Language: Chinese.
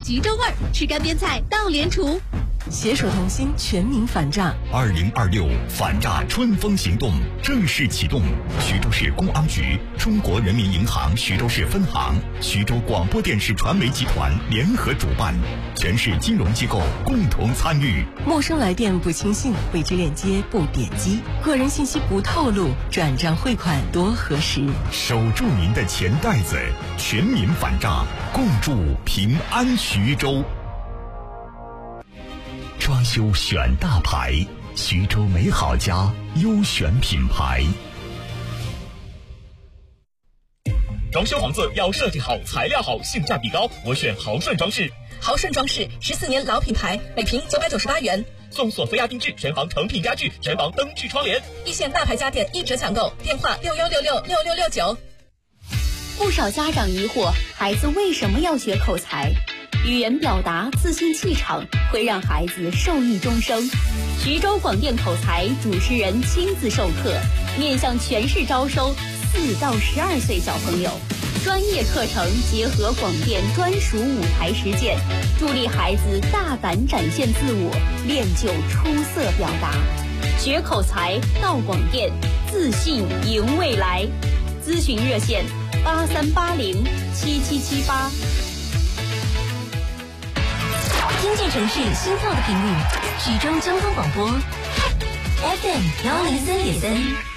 橘州味儿，吃干煸菜到连厨。 携手同心，全民反诈。 2026反诈春风行动正式启动。徐州市公安局、中国人民银行徐州市分行、徐州广播电视传媒集团联合主办，全市金融机构共同参与。 陌生来电不轻信，未知链接不点击，个人信息不透露，转账汇款多核实。 守住您的钱袋子，全民反诈，共筑平安徐州。装修选大牌，徐州美好家优选品牌。 装修房子要设计好、材料好、性价比高，我选豪顺装饰。 豪顺装饰14年老品牌，每平998元， 送索菲亚定制，全房成品家具，全房灯具窗帘。 一线大牌家电一折抢购，电话61666669。 不少家长疑惑，孩子为什么要学口才？语言表达、自信气场会让孩子受益终生。徐州广电口才主持人亲自授课，面向全市招收4到12岁小朋友。专业课程结合广电专属舞台实践，助力孩子大胆展现自我，练就出色表达。学口才到广电，自信赢未来。咨询热线83807778。 听见城市心跳的频率，徐州交通广播 FM103.3。